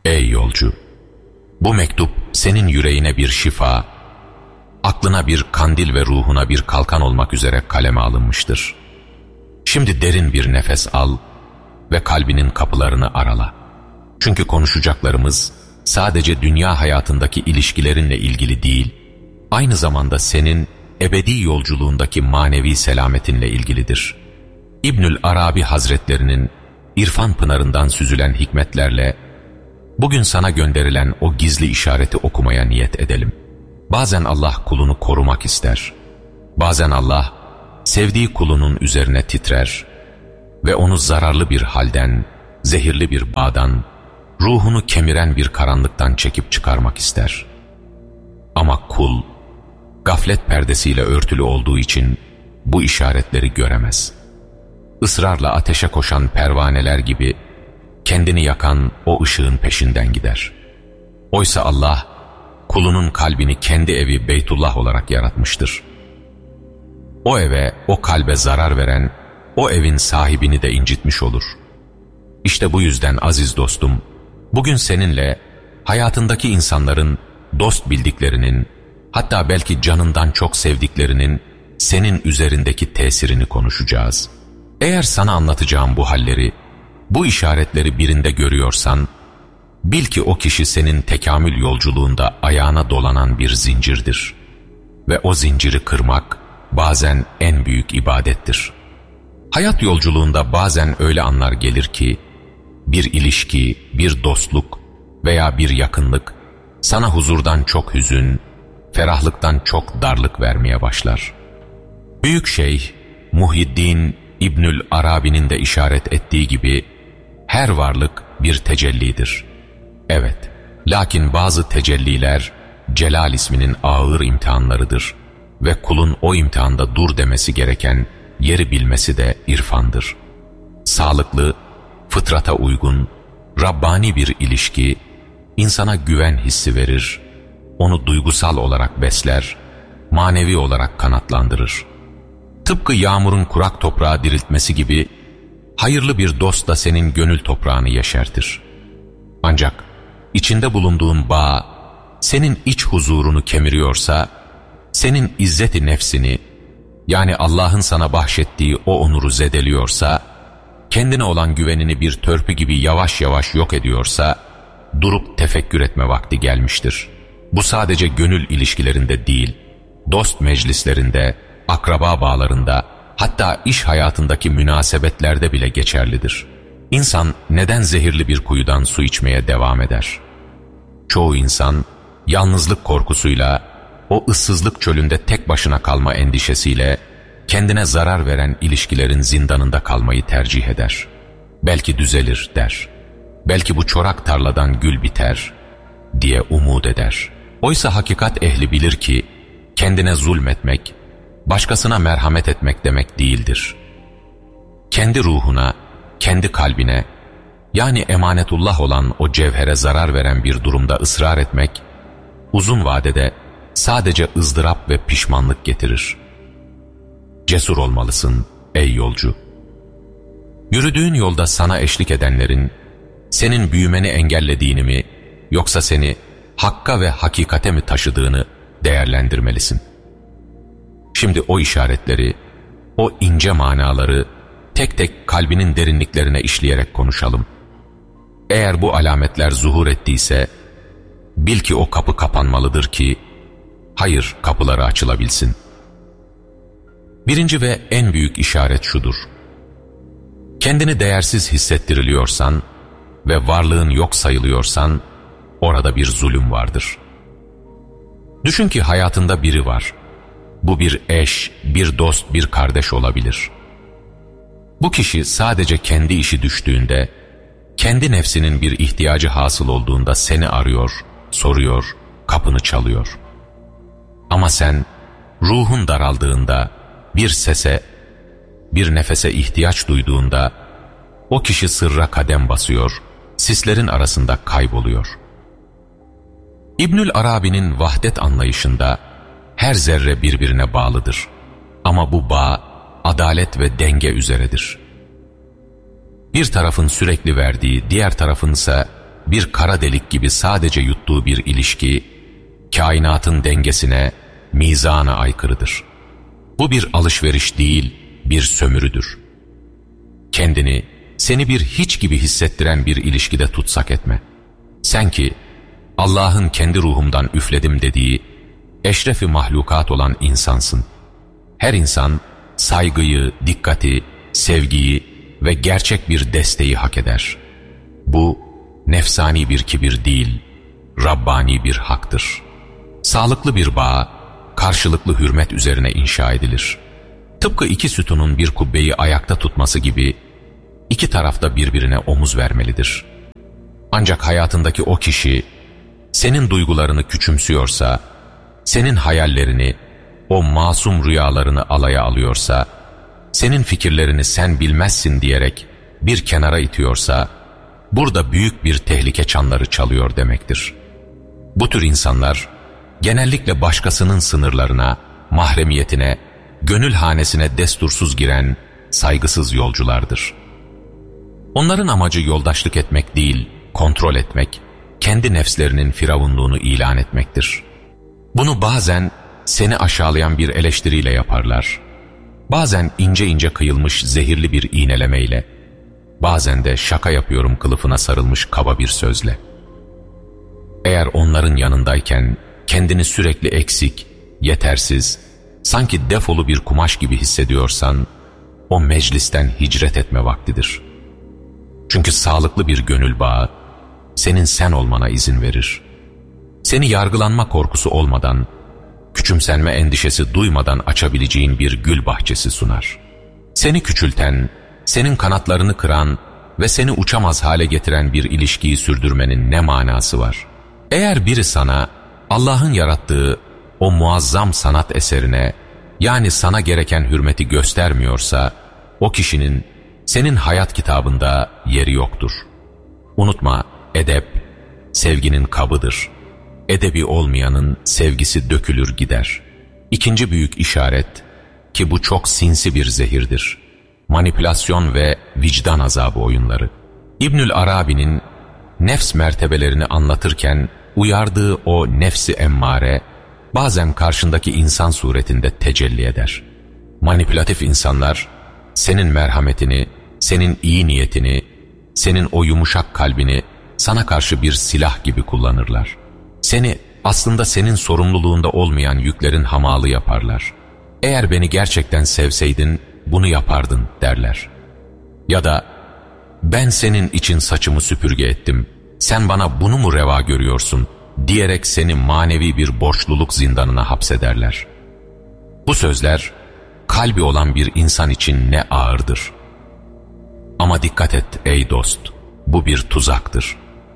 Ey yolcu! Bu mektup senin yüreğine bir şifa, aklına bir kandil ve ruhuna bir kalkan olmak üzere kaleme alınmıştır. Şimdi derin bir nefes al ve kalbinin kapılarını arala. Çünkü konuşacaklarımız sadece dünya hayatındaki ilişkilerinle ilgili değil, aynı zamanda senin ebedi yolculuğundaki manevi selametinle ilgilidir. İbnül Arabi Hazretlerinin irfan pınarından süzülen hikmetlerle bugün sana gönderilen o gizli işareti okumaya niyet edelim. Bazen Allah kulunu korumak ister. Bazen Allah sevdiği kulunun üzerine titrer ve onu zararlı bir halden, zehirli bir bağdan, ruhunu kemiren bir karanlıktan çekip çıkarmak ister. Ama kul, gaflet perdesiyle örtülü olduğu için bu işaretleri göremez. Israrla ateşe koşan pervaneler gibi kendini yakan o ışığın peşinden gider. Oysa Allah, kulunun kalbini kendi evi Beytullah olarak yaratmıştır. O eve, o kalbe zarar veren, o evin sahibini de incitmiş olur. İşte bu yüzden aziz dostum, bugün seninle hayatındaki insanların dost bildiklerinin, hatta belki canından çok sevdiklerinin senin üzerindeki tesirini konuşacağız. Eğer sana anlatacağım bu halleri, bu işaretleri birinde görüyorsan, bil ki o kişi senin tekamül yolculuğunda ayağına dolanan bir zincirdir. Ve o zinciri kırmak bazen en büyük ibadettir. Hayat yolculuğunda bazen öyle anlar gelir ki, bir ilişki, bir dostluk veya bir yakınlık sana huzurdan çok hüzün, ferahlıktan çok darlık vermeye başlar. Büyük Şeyh Muhyiddin İbnül Arabi'nin de işaret ettiği gibi, her varlık bir tecellidir. Evet, lakin bazı tecelliler Celal isminin ağır imtihanlarıdır ve kulun o imtihanda dur demesi gereken yeri bilmesi de irfandır. Sağlıklı, fıtrata uygun, Rabbani bir ilişki insana güven hissi verir, onu duygusal olarak besler, manevi olarak kanatlandırır. Tıpkı yağmurun kurak toprağı diriltmesi gibi, hayırlı bir dost da senin gönül toprağını yeşertir. Ancak içinde bulunduğun bağ, senin iç huzurunu kemiriyorsa, senin izzeti nefsini, yani Allah'ın sana bahşettiği o onuru zedeliyorsa, kendine olan güvenini bir törpü gibi yavaş yavaş yok ediyorsa, durup tefekkür etme vakti gelmiştir. Bu sadece gönül ilişkilerinde değil, dost meclislerinde, akraba bağlarında, hatta iş hayatındaki münasebetlerde bile geçerlidir. İnsan neden zehirli bir kuyudan su içmeye devam eder? Çoğu insan yalnızlık korkusuyla, o ıssızlık çölünde tek başına kalma endişesiyle, kendine zarar veren ilişkilerin zindanında kalmayı tercih eder. Belki düzelir der. Belki bu çorak tarladan gül biter diye umut eder. Oysa hakikat ehli bilir ki, kendine zulmetmek, başkasına merhamet etmek demek değildir. Kendi ruhuna, kendi kalbine, yani emanetullah olan o cevhere zarar veren bir durumda ısrar etmek, uzun vadede sadece ızdırap ve pişmanlık getirir. Cesur olmalısın ey yolcu. Yürüdüğün yolda sana eşlik edenlerin, senin büyümeni engellediğini mi, yoksa seni hakka ve hakikate mi taşıdığını değerlendirmelisin. Şimdi o işaretleri, o ince manaları tek tek kalbinin derinliklerine işleyerek konuşalım. Eğer bu alametler zuhur ettiyse, bil ki o kapı kapanmalıdır ki, hayır kapıları açılabilsin. Birinci ve en büyük işaret şudur: kendini değersiz hissettiriliyorsan ve varlığın yok sayılıyorsan, orada bir zulüm vardır. Düşün ki hayatında biri var. Bu bir eş, bir dost, bir kardeş olabilir. Bu kişi sadece kendi işi düştüğünde, kendi nefsinin bir ihtiyacı hasıl olduğunda seni arıyor, soruyor, kapını çalıyor. Ama sen, ruhun daraldığında, bir sese, bir nefese ihtiyaç duyduğunda, o kişi sırra kadem basıyor, sislerin arasında kayboluyor. İbnül Arabi'nin vahdet anlayışında, her zerre birbirine bağlıdır. Ama bu bağ, adalet ve denge üzeredir. Bir tarafın sürekli verdiği, diğer tarafın ise bir kara delik gibi sadece yuttuğu bir ilişki, kainatın dengesine, mizana aykırıdır. Bu bir alışveriş değil, bir sömürüdür. Kendini, seni bir hiç gibi hissettiren bir ilişkide tutsak etme. Sen ki, Allah'ın kendi ruhumdan üfledim dediği, eşrefi mahlukat olan insansın. Her insan, saygıyı, dikkati, sevgiyi ve gerçek bir desteği hak eder. Bu, nefsani bir kibir değil, Rabbani bir haktır. Sağlıklı bir bağ, karşılıklı hürmet üzerine inşa edilir. Tıpkı iki sütunun bir kubbeyi ayakta tutması gibi, iki tarafta birbirine omuz vermelidir. Ancak hayatındaki o kişi, senin duygularını küçümsüyorsa, senin hayallerini, o masum rüyalarını alaya alıyorsa, senin fikirlerini sen bilmezsin diyerek bir kenara itiyorsa, burada büyük bir tehlike çanları çalıyor demektir. Bu tür insanlar, genellikle başkasının sınırlarına, mahremiyetine, gönül hanesine destursuz giren saygısız yolculardır. Onların amacı yoldaşlık etmek değil, kontrol etmek, kendi nefslerinin firavunluğunu ilan etmektir. Bunu bazen seni aşağılayan bir eleştiriyle yaparlar. Bazen ince ince kıyılmış zehirli bir iğnelemeyle, bazen de şaka yapıyorum kılıfına sarılmış kaba bir sözle. Eğer onların yanındayken kendini sürekli eksik, yetersiz, sanki defolu bir kumaş gibi hissediyorsan, o meclisten hicret etme vaktidir. Çünkü sağlıklı bir gönül bağı, senin sen olmana izin verir. Seni yargılanma korkusu olmadan, küçümsenme endişesi duymadan açabileceğin bir gül bahçesi sunar. Seni küçülten, senin kanatlarını kıran ve seni uçamaz hale getiren bir ilişkiyi sürdürmenin ne manası var? Eğer biri sana, Allah'ın yarattığı o muazzam sanat eserine, yani sana gereken hürmeti göstermiyorsa, o kişinin senin hayat kitabında yeri yoktur. Unutma, edep, sevginin kabıdır. Edebi olmayanın sevgisi dökülür gider. İkinci büyük işaret, ki bu çok sinsi bir zehirdir, manipülasyon ve vicdan azabı oyunları. İbnül Arabi'nin nefs mertebelerini anlatırken uyardığı o nefsi emmare, bazen karşındaki insan suretinde tecelli eder. Manipülatif insanlar, senin merhametini, senin iyi niyetini, senin o yumuşak kalbini sana karşı bir silah gibi kullanırlar. Seni aslında senin sorumluluğunda olmayan yüklerin hamalı yaparlar. Eğer beni gerçekten sevseydin bunu yapardın derler. Ya da ben senin için saçımı süpürge ettim, sen bana bunu mu reva görüyorsun diyerek seni manevi bir borçluluk zindanına hapsederler. Bu sözler kalbi olan bir insan için ne ağırdır. Ama dikkat et ey dost, bu bir tuzaktır.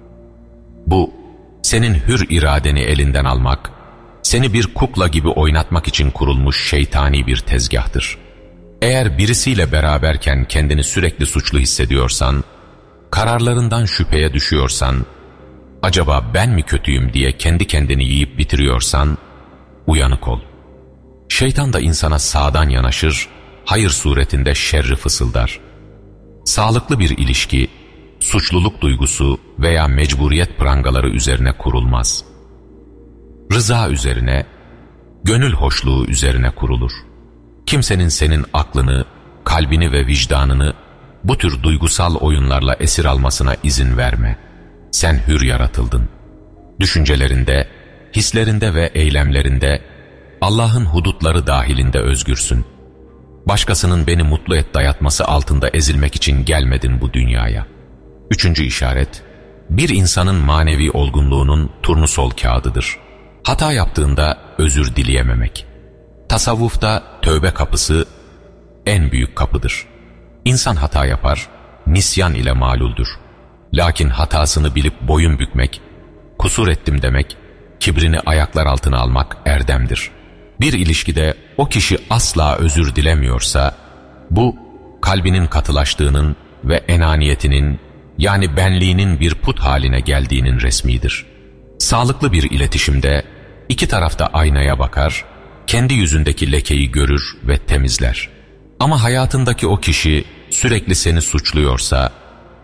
Bu, senin hür iradeni elinden almak, seni bir kukla gibi oynatmak için kurulmuş şeytani bir tezgahtır. Eğer birisiyle beraberken kendini sürekli suçlu hissediyorsan, kararlarından şüpheye düşüyorsan, acaba ben mi kötüyüm diye kendi kendini yiyip bitiriyorsan, uyanık ol. Şeytan da insana sağdan yanaşır, hayır suretinde şerri fısıldar. Sağlıklı bir ilişki, suçluluk duygusu veya mecburiyet prangaları üzerine kurulmaz. Rıza üzerine, gönül hoşluğu üzerine kurulur. Kimsenin senin aklını, kalbini ve vicdanını bu tür duygusal oyunlarla esir almasına izin verme. Sen hür yaratıldın. Düşüncelerinde, hislerinde ve eylemlerinde Allah'ın hudutları dahilinde özgürsün. Başkasının beni mutlu et dayatması altında ezilmek için gelmedin bu dünyaya. Üçüncü işaret, bir insanın manevi olgunluğunun turnusol kağıdıdır. Hata yaptığında özür dileyememek. Tasavvufta tövbe kapısı en büyük kapıdır. İnsan hata yapar, nisyan ile maluldür. Lakin hatasını bilip boyun bükmek, kusur ettim demek, kibrini ayaklar altına almak erdemdir. Bir ilişkide o kişi asla özür dilemiyorsa, bu kalbinin katılaştığının ve enaniyetinin, yani benliğinin bir put haline geldiğinin resmidir. Sağlıklı bir iletişimde iki tarafta aynaya bakar, kendi yüzündeki lekeyi görür ve temizler. Ama hayatındaki o kişi sürekli seni suçluyorsa,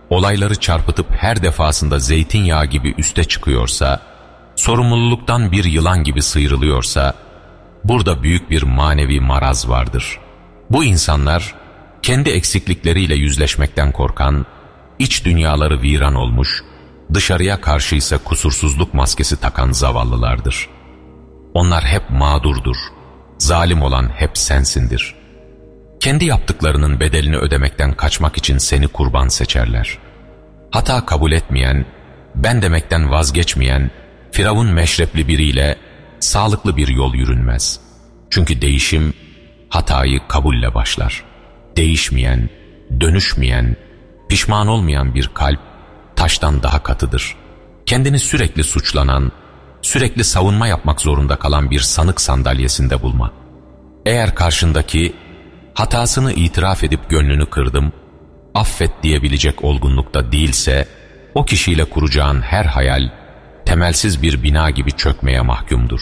olayları çarpıtıp her defasında zeytinyağı gibi üste çıkıyorsa, sorumluluktan bir yılan gibi sıyrılıyorsa, burada büyük bir manevi maraz vardır. Bu insanlar, kendi eksiklikleriyle yüzleşmekten korkan, iç dünyaları viran olmuş, dışarıya karşı ise kusursuzluk maskesi takan zavallılardır. Onlar hep mağdurdur, zalim olan hep sensindir. Kendi yaptıklarının bedelini ödemekten kaçmak için seni kurban seçerler. Hata kabul etmeyen, ben demekten vazgeçmeyen, Firavun meşrepli biriyle sağlıklı bir yol yürünmez. Çünkü değişim, hatayı kabulle başlar. Değişmeyen, dönüşmeyen, pişman olmayan bir kalp, taştan daha katıdır. Kendini sürekli suçlanan, sürekli savunma yapmak zorunda kalan bir sanık sandalyesinde bulma. Eğer karşındaki, hatasını itiraf edip gönlünü kırdım, affet diyebilecek olgunlukta değilse, o kişiyle kuracağın her hayal, temelsiz bir bina gibi çökmeye mahkumdur.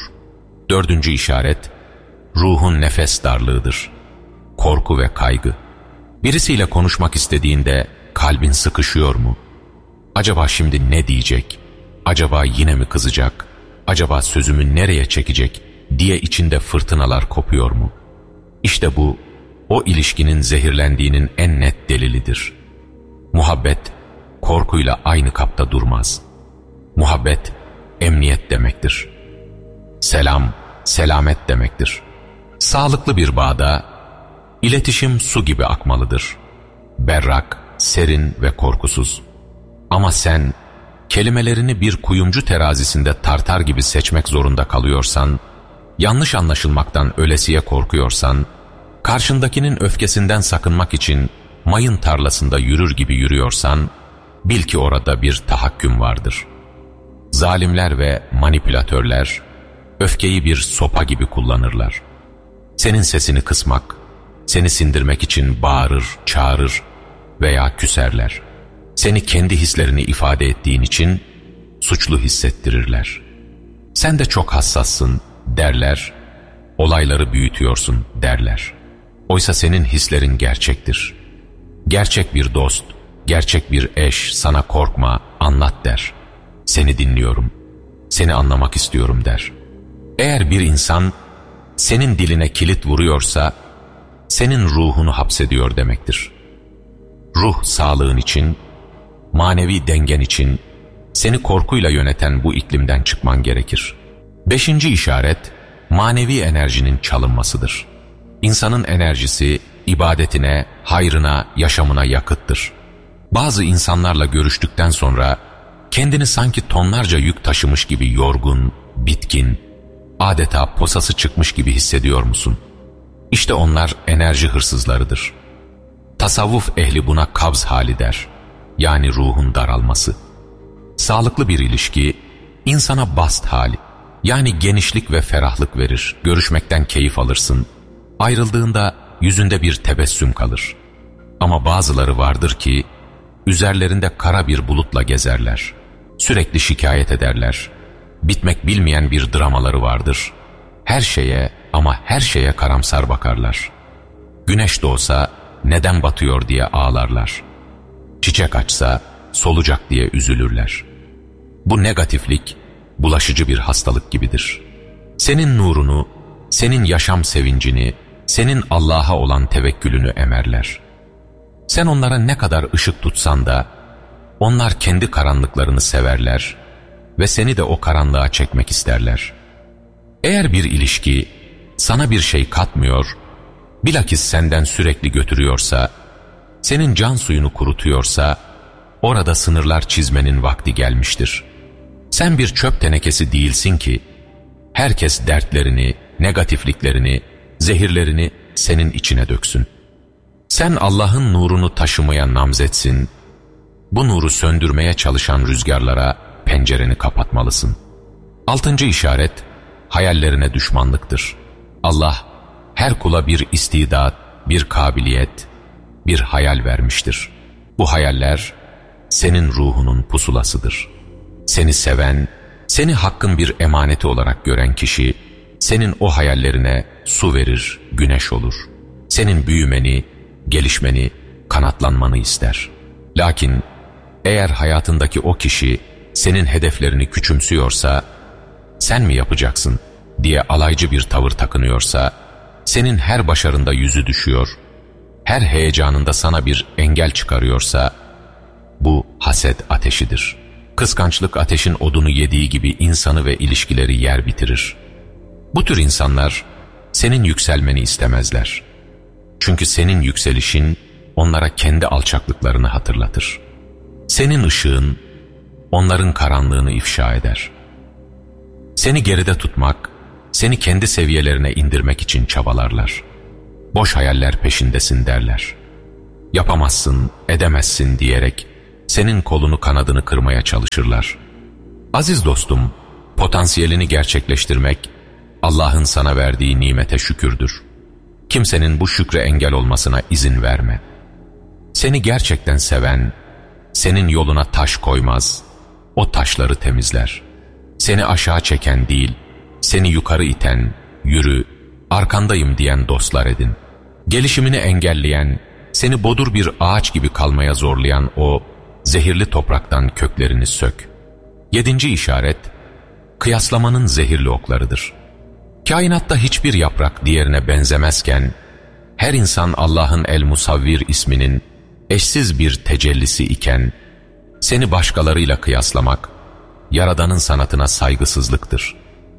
4. işaret, ruhun nefes darlığıdır. Korku ve kaygı. Birisiyle konuşmak istediğinde kalbin sıkışıyor mu? Acaba şimdi ne diyecek? Acaba yine mi kızacak? Acaba sözümü nereye çekecek diye içinde fırtınalar kopuyor mu? İşte bu, o ilişkinin zehirlendiğinin en net delilidir. Muhabbet, korkuyla aynı kapta durmaz. Muhabbet, emniyet demektir. Selam, selamet demektir. Sağlıklı bir bağda, iletişim su gibi akmalıdır. Berrak, serin ve korkusuz. Ama sen, kelimelerini bir kuyumcu terazisinde tartar gibi seçmek zorunda kalıyorsan, yanlış anlaşılmaktan ölesiye korkuyorsan, karşındakinin öfkesinden sakınmak için mayın tarlasında yürür gibi yürüyorsan, bil ki orada bir tahakküm vardır. Zalimler ve manipülatörler, öfkeyi bir sopa gibi kullanırlar. Senin sesini kısmak, seni sindirmek için bağırır, çağırır veya küserler. Seni kendi hislerini ifade ettiğin için suçlu hissettirirler. Sen de çok hassassın derler, olayları büyütüyorsun derler. Oysa senin hislerin gerçektir. Gerçek bir dost, gerçek bir eş sana korkma, anlat der. Seni dinliyorum, seni anlamak istiyorum der. Eğer bir insan senin diline kilit vuruyorsa, senin ruhunu hapsediyor demektir. Ruh sağlığın için, manevi dengen için seni korkuyla yöneten bu iklimden çıkman gerekir. 5. işaret, manevi enerjinin çalınmasıdır. İnsanın enerjisi, ibadetine, hayrına, yaşamına yakıttır. Bazı insanlarla görüştükten sonra, kendini sanki tonlarca yük taşımış gibi yorgun, bitkin, adeta posası çıkmış gibi hissediyor musun? İşte onlar enerji hırsızlarıdır. Tasavvuf ehli buna kabz hali der. Yani ruhun daralması. Sağlıklı bir ilişki, insana bast hali, yani genişlik ve ferahlık verir, görüşmekten keyif alırsın. Ayrıldığında yüzünde bir tebessüm kalır. Ama bazıları vardır ki, üzerlerinde kara bir bulutla gezerler. Sürekli şikayet ederler. Bitmek bilmeyen bir dramaları vardır. Her şeye ama her şeye karamsar bakarlar. Güneş doğsa neden batıyor diye ağlarlar. Çiçek açsa solacak diye üzülürler. Bu negatiflik bulaşıcı bir hastalık gibidir. Senin nurunu, senin yaşam sevincini, senin Allah'a olan tevekkülünü emerler. Sen onlara ne kadar ışık tutsan da, onlar kendi karanlıklarını severler ve seni de o karanlığa çekmek isterler. Eğer bir ilişki sana bir şey katmıyor, bilakis senden sürekli götürüyorsa, senin can suyunu kurutuyorsa, orada sınırlar çizmenin vakti gelmiştir. Sen bir çöp tenekesi değilsin ki, herkes dertlerini, negatifliklerini, zehirlerini senin içine döksün. Sen Allah'ın nurunu taşımaya namzetsin. Bu nuru söndürmeye çalışan rüzgarlara pencereni kapatmalısın. 6. işaret, hayallerine düşmanlıktır. Allah, her kula bir istidat, bir kabiliyet, bir hayal vermiştir. Bu hayaller, senin ruhunun pusulasıdır. Seni seven, seni hakkın bir emaneti olarak gören kişi, senin o hayallerine su verir, güneş olur. Senin büyümeni, gelişmeni, kanatlanmanı ister. Lakin eğer hayatındaki o kişi senin hedeflerini küçümsüyorsa, sen mi yapacaksın diye alaycı bir tavır takınıyorsa, senin her başarında yüzü düşüyor, her heyecanında sana bir engel çıkarıyorsa, bu haset ateşidir. Kıskançlık ateşin odunu yediği gibi insanı ve ilişkileri yer bitirir. Bu tür insanlar senin yükselmeni istemezler. Çünkü senin yükselişin onlara kendi alçaklıklarını hatırlatır. Senin ışığın onların karanlığını ifşa eder. Seni geride tutmak, seni kendi seviyelerine indirmek için çabalarlar. Boş hayaller peşindesin derler. Yapamazsın, edemezsin diyerek senin kolunu kanadını kırmaya çalışırlar. Aziz dostum, potansiyelini gerçekleştirmek, Allah'ın sana verdiği nimete şükürdür. Kimsenin bu şükre engel olmasına izin verme. Seni gerçekten seven, senin yoluna taş koymaz, o taşları temizler. Seni aşağı çeken değil, seni yukarı iten, yürü, arkandayım diyen dostlar edin. Gelişimini engelleyen, seni bodur bir ağaç gibi kalmaya zorlayan o zehirli topraktan köklerini sök. 7. işaret, kıyaslamanın zehirli oklarıdır. Kainatta hiçbir yaprak diğerine benzemezken, her insan Allah'ın El-Musavvir isminin eşsiz bir tecellisi iken, seni başkalarıyla kıyaslamak, Yaradan'ın sanatına saygısızlıktır.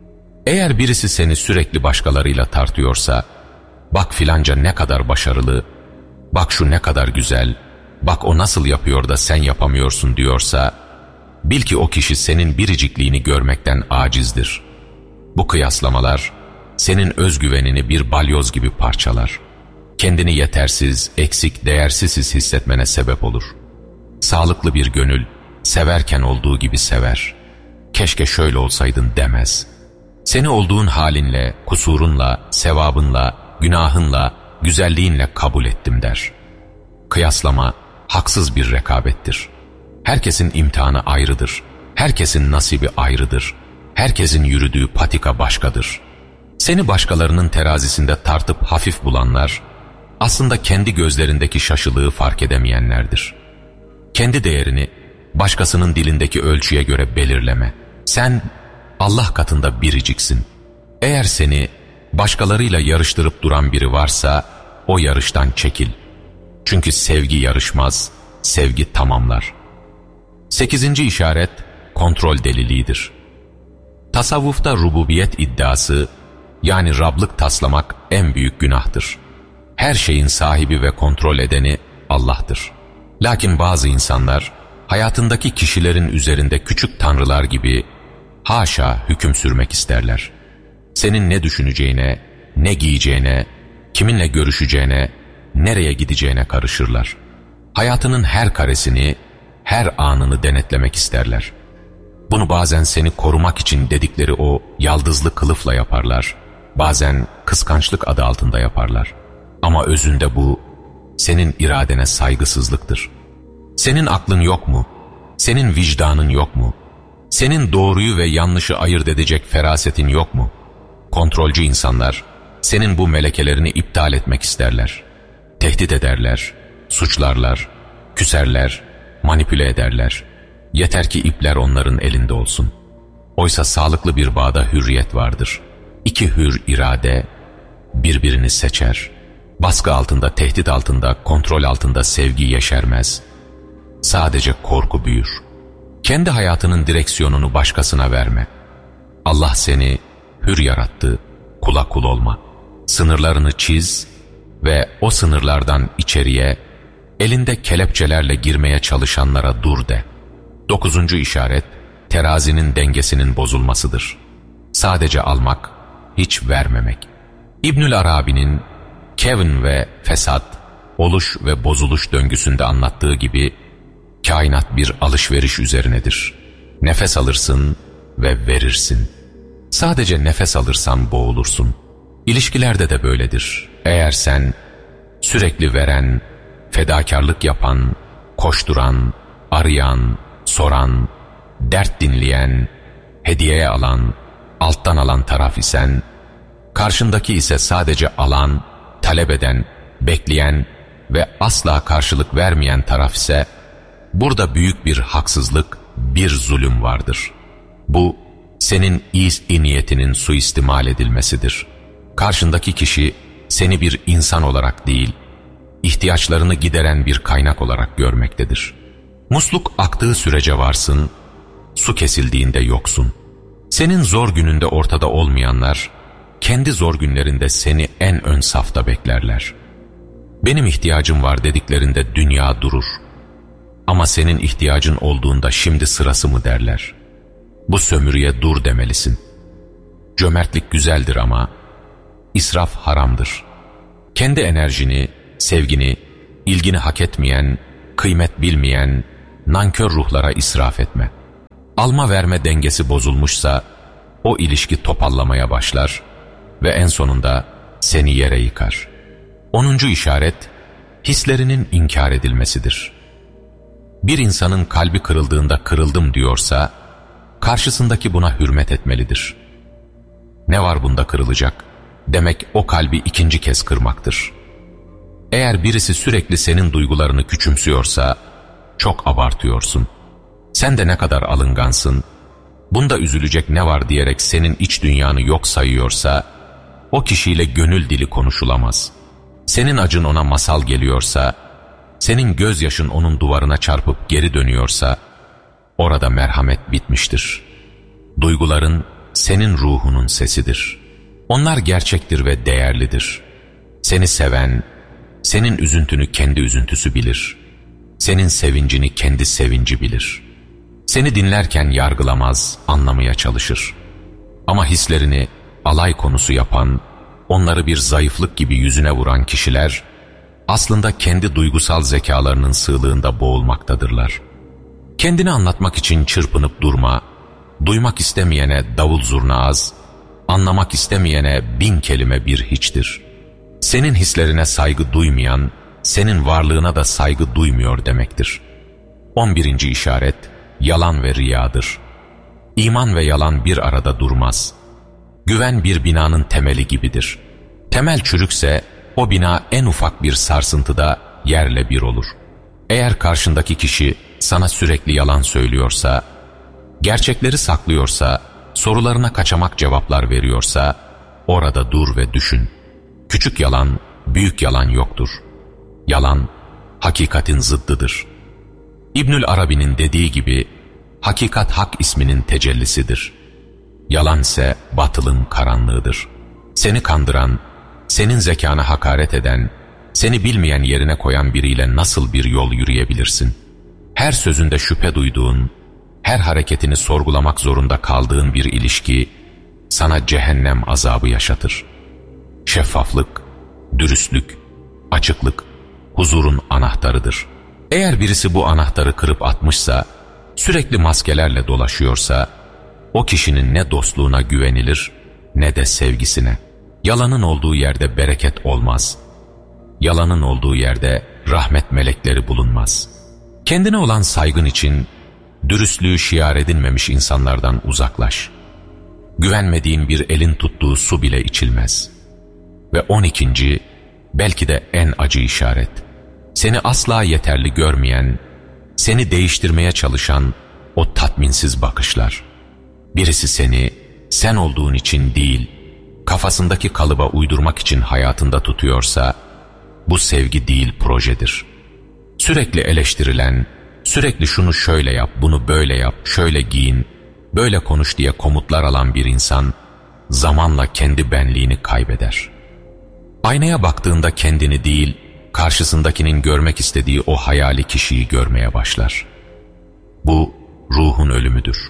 Eğer birisi seni sürekli başkalarıyla tartıyorsa, bak filanca ne kadar başarılı, bak şu ne kadar güzel, bak o nasıl yapıyor da sen yapamıyorsun diyorsa, bil ki o kişi senin biricikliğini görmekten acizdir. Bu kıyaslamalar, senin özgüvenini bir balyoz gibi parçalar. Kendini yetersiz, eksik, değersiz hissetmene sebep olur. Sağlıklı bir gönül, severken olduğu gibi sever. Keşke şöyle olsaydın demez. Seni olduğun halinle, kusurunla, sevabınla, günahınla, güzelliğinle kabul ettim der. Kıyaslama, haksız bir rekabettir. Herkesin imtihanı ayrıdır. Herkesin nasibi ayrıdır. Herkesin yürüdüğü patika başkadır. Seni başkalarının terazisinde tartıp hafif bulanlar, aslında kendi gözlerindeki şaşılığı fark edemeyenlerdir. Kendi değerini başkasının dilindeki ölçüye göre belirleme. Sen Allah katında biriciksin. Eğer seni başkalarıyla yarıştırıp duran biri varsa o yarıştan çekil. Çünkü sevgi yarışmaz, sevgi tamamlar. 8. işaret kontrol deliliğidir. Tasavvufta rububiyet iddiası, yani Rablık taslamak en büyük günahtır. Her şeyin sahibi ve kontrol edeni Allah'tır. Lakin bazı insanlar hayatındaki kişilerin üzerinde küçük tanrılar gibi haşa hüküm sürmek isterler. Senin ne düşüneceğine, ne giyeceğine, kiminle görüşeceğine, nereye gideceğine karışırlar. Hayatının her karesini, her anını denetlemek isterler. Bunu bazen seni korumak için dedikleri o yaldızlı kılıfla yaparlar. Bazen kıskançlık adı altında yaparlar. Ama özünde bu, senin iradene saygısızlıktır. Senin aklın yok mu? Senin vicdanın yok mu? Senin doğruyu ve yanlışı ayırt edecek ferasetin yok mu? Kontrolcü insanlar, senin bu melekelerini iptal etmek isterler. Tehdit ederler, suçlarlar, küserler, manipüle ederler. Yeter ki ipler onların elinde olsun. Oysa sağlıklı bir bağda hürriyet vardır. İki hür irade birbirini seçer. Baskı altında, tehdit altında, kontrol altında sevgi yeşermez. Sadece korku büyür. Kendi hayatının direksiyonunu başkasına verme. Allah seni hür yarattı, kula kul olma. Sınırlarını çiz ve o sınırlardan içeriye, elinde kelepçelerle girmeye çalışanlara dur de. 9. işaret, terazinin dengesinin bozulmasıdır. Sadece almak, hiç vermemek. İbnül Arabi'nin Kevn ve fesat, oluş ve bozuluş döngüsünde anlattığı gibi, kainat bir alışveriş üzerinedir. Nefes alırsın ve verirsin. Sadece nefes alırsan boğulursun. İlişkilerde de böyledir. Eğer sen sürekli veren, fedakarlık yapan, koşturan, arayan, soran, dert dinleyen, hediyeye alan, alttan alan taraf isen, karşındaki ise sadece alan, talep eden, bekleyen ve asla karşılık vermeyen taraf ise, burada büyük bir haksızlık, bir zulüm vardır. Bu, senin iyi niyetinin suistimal edilmesidir. Karşındaki kişi seni bir insan olarak değil, ihtiyaçlarını gideren bir kaynak olarak görmektedir. Musluk aktığı sürece varsın, su kesildiğinde yoksun. Senin zor gününde ortada olmayanlar, kendi zor günlerinde seni en ön safta beklerler. Benim ihtiyacım var dediklerinde dünya durur. Ama senin ihtiyacın olduğunda şimdi sırası mı derler. Bu sömürüye dur demelisin. Cömertlik güzeldir ama israf haramdır. Kendi enerjini, sevgini, ilgini hak etmeyen, kıymet bilmeyen, nankör ruhlara israf etme. Alma verme dengesi bozulmuşsa o ilişki topallamaya başlar ve en sonunda seni yere yıkar. 10. işaret, hislerinin inkar edilmesidir. Bir insanın kalbi kırıldığında kırıldım diyorsa, karşısındaki buna hürmet etmelidir. Ne var bunda kırılacak? Demek o kalbi ikinci kez kırmaktır. Eğer birisi sürekli senin duygularını küçümsüyorsa, çok abartıyorsun. Sen de ne kadar alıngansın, bunda üzülecek ne var diyerek senin iç dünyanı yok sayıyorsa, o kişiyle gönül dili konuşulamaz. Senin acın ona masal geliyorsa, senin gözyaşın onun duvarına çarpıp geri dönüyorsa, orada merhamet bitmiştir. Duyguların senin ruhunun sesidir. Onlar gerçektir ve değerlidir. Seni seven, senin üzüntünü kendi üzüntüsü bilir. Senin sevincini kendi sevinci bilir. Seni dinlerken yargılamaz, anlamaya çalışır. Ama hislerini alay konusu yapan, onları bir zayıflık gibi yüzüne vuran kişiler, aslında kendi duygusal zekalarının sığlığında boğulmaktadırlar. Kendini anlatmak için çırpınıp durma, duymak istemeyene davul zurna az, anlamak istemeyene 1000 kelime bir hiçtir. Senin hislerine saygı duymayan, senin varlığına da saygı duymuyor demektir. 11. işaret, yalan ve riyadır. İman ve yalan bir arada durmaz. Güven bir binanın temeli gibidir. Temel çürükse, o bina en ufak bir sarsıntıda yerle bir olur. Eğer karşındaki kişi sana sürekli yalan söylüyorsa, gerçekleri saklıyorsa, sorularına kaçamak cevaplar veriyorsa, orada dur ve düşün. Küçük yalan, büyük yalan yoktur. Yalan, hakikatin zıddıdır. İbnül Arabi'nin dediği gibi, hakikat hak isminin tecellisidir. Yalan ise batılın karanlığıdır. Seni kandıran, senin zekana hakaret eden, seni bilmeyen yerine koyan biriyle nasıl bir yol yürüyebilirsin? Her sözünde şüphe duyduğun, her hareketini sorgulamak zorunda kaldığın bir ilişki, sana cehennem azabı yaşatır. Şeffaflık, dürüstlük, açıklık, huzurun anahtarıdır. Eğer birisi bu anahtarı kırıp atmışsa, sürekli maskelerle dolaşıyorsa, o kişinin ne dostluğuna güvenilir, ne de sevgisine. Yalanın olduğu yerde bereket olmaz. Yalanın olduğu yerde rahmet melekleri bulunmaz. Kendine olan saygın için, dürüstlüğü şiar edinmemiş insanlardan uzaklaş. Güvenmediğin bir elin tuttuğu su bile içilmez. Ve 12. belki de en acı işaret, seni asla yeterli görmeyen, seni değiştirmeye çalışan o tatminsiz bakışlar. Birisi seni, sen olduğun için değil, kafasındaki kalıba uydurmak için hayatında tutuyorsa, bu sevgi değil projedir. Sürekli eleştirilen, sürekli şunu şöyle yap, bunu böyle yap, şöyle giyin, böyle konuş diye komutlar alan bir insan, zamanla kendi benliğini kaybeder. Aynaya baktığında kendini değil, karşısındakinin görmek istediği o hayali kişiyi görmeye başlar. Bu, ruhun ölümüdür.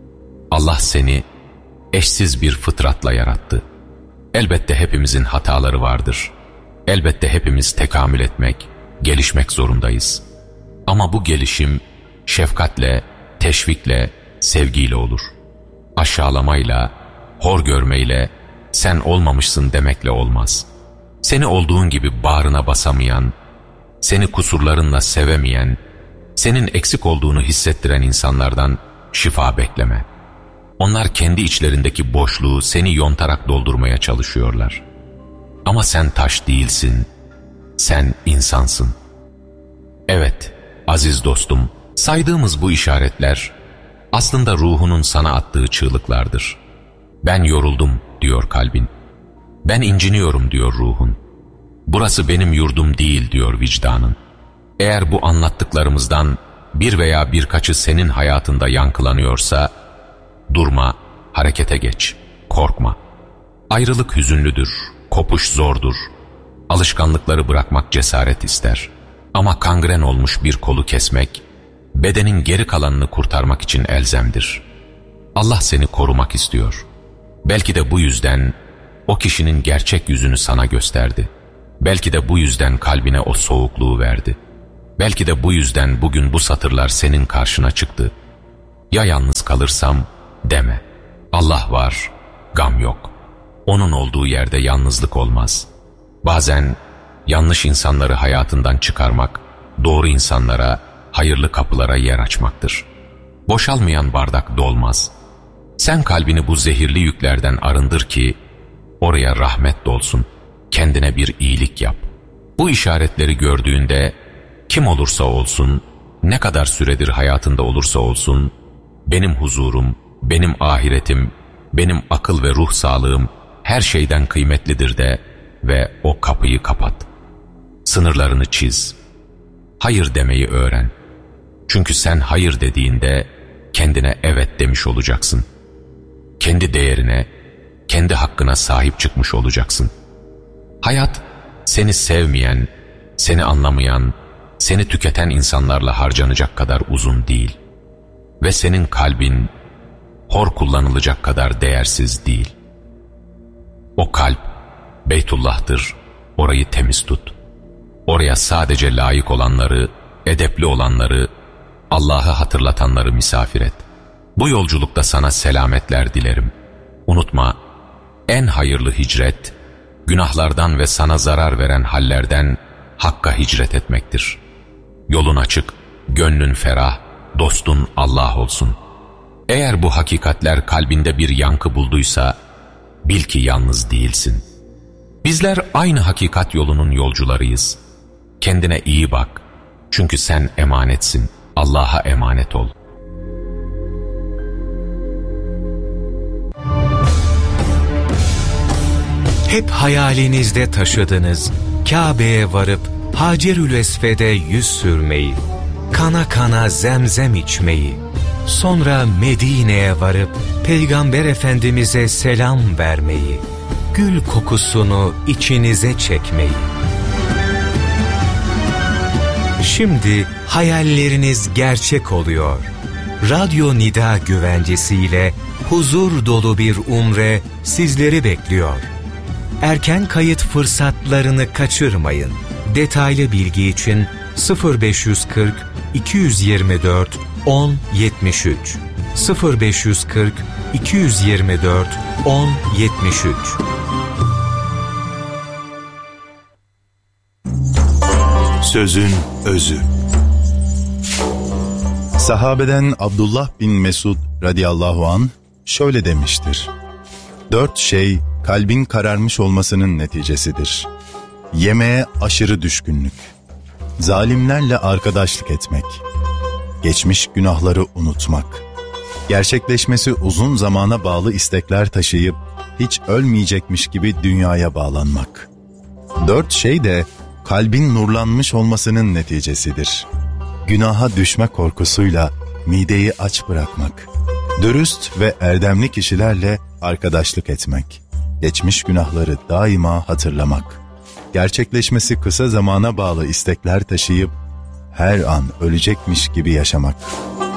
Allah seni eşsiz bir fıtratla yarattı. Elbette hepimizin hataları vardır. Elbette hepimiz tekamül etmek, gelişmek zorundayız. Ama bu gelişim şefkatle, teşvikle, sevgiyle olur. Aşağılamayla, hor görmeyle, sen olmamışsın demekle olmaz. Seni olduğun gibi bağrına basamayan, seni kusurlarınla sevemeyen, senin eksik olduğunu hissettiren insanlardan şifa bekleme. Onlar kendi içlerindeki boşluğu seni yontarak doldurmaya çalışıyorlar. Ama sen taş değilsin, sen insansın. Evet, aziz dostum, Saydığımız bu işaretler aslında ruhunun sana attığı çığlıklardır. Ben yoruldum diyor kalbin. Ben inciniyorum diyor ruhun. Burası benim yurdum değil diyor vicdanın. Eğer bu anlattıklarımızdan bir veya birkaçı senin hayatında yankılanıyorsa, durma, harekete geç, korkma. Ayrılık hüzünlüdür, kopuş zordur. Alışkanlıkları bırakmak cesaret ister. Ama kangren olmuş bir kolu kesmek, bedenin geri kalanını kurtarmak için elzemdir. Allah seni korumak istiyor. Belki de bu yüzden o kişinin gerçek yüzünü sana gösterdi. Belki de bu yüzden kalbine o soğukluğu verdi. Belki de bu yüzden bugün bu satırlar senin karşına çıktı. Ya yalnız kalırsam deme. Allah var, gam yok. Onun olduğu yerde yalnızlık olmaz. Bazen yanlış insanları hayatından çıkarmak, doğru insanlara, hayırlı kapılara yer açmaktır. Boşalmayan bardak dolmaz. Sen kalbini bu zehirli yüklerden arındır ki, oraya rahmet dolsun, kendine bir iyilik yap. Bu işaretleri gördüğünde, kim olursa olsun, ne kadar süredir hayatında olursa olsun, benim huzurum, benim ahiretim, benim akıl ve ruh sağlığım her şeyden kıymetlidir de ve o kapıyı kapat. Sınırlarını çiz. Hayır demeyi öğren. Çünkü sen hayır dediğinde kendine evet demiş olacaksın. Kendi değerine, kendi hakkına sahip çıkmış olacaksın. Hayat seni sevmeyen, seni anlamayan, seni tüketen insanlarla harcanacak kadar uzun değil. Ve senin kalbin hor kullanılacak kadar değersiz değil. O kalp Beytullah'tır, orayı temiz tut. Oraya sadece layık olanları, edepli olanları, Allah'ı hatırlatanları misafir et. Bu yolculukta sana selametler dilerim. Unutma, en hayırlı hicret, günahlardan ve sana zarar veren hallerden Hakk'a hicret etmektir. Yolun açık, gönlün ferah, dostun Allah olsun. Eğer bu hakikatler kalbinde bir yankı bulduysa, bil ki yalnız değilsin. Bizler aynı hakikat yolunun yolcularıyız. Kendine iyi bak, çünkü sen emanetsin, Allah'a emanet ol. Hep hayalinizde taşıdınız, Kabe'ye varıp Hacerül Esved'e yüz sürmeyi, kana kana zemzem içmeyi, sonra Medine'ye varıp Peygamber Efendimiz'e selam vermeyi, gül kokusunu içinize çekmeyi. Şimdi hayalleriniz gerçek oluyor. Radyo Nida güvencesiyle huzur dolu bir umre sizleri bekliyor. Erken kayıt fırsatlarını kaçırmayın. Detaylı bilgi için 0540 224 1073 0540 224 1073. Sözün özü. Sahabeden Abdullah bin Mesud radıyallahu anh şöyle demiştir: 4 şey kalbin kararmış olmasının neticesidir. Yemeğe aşırı düşkünlük, zalimlerle arkadaşlık etmek, geçmiş günahları unutmak, gerçekleşmesi uzun zamana bağlı istekler taşıyıp hiç ölmeyecekmiş gibi dünyaya bağlanmak. 4 şey de kalbin nurlanmış olmasının neticesidir. Günaha düşme korkusuyla mideyi aç bırakmak, dürüst ve erdemli kişilerle arkadaşlık etmek, geçmiş günahları daima hatırlamak, gerçekleşmesi kısa zamana bağlı istekler taşıyıp her an ölecekmiş gibi yaşamak.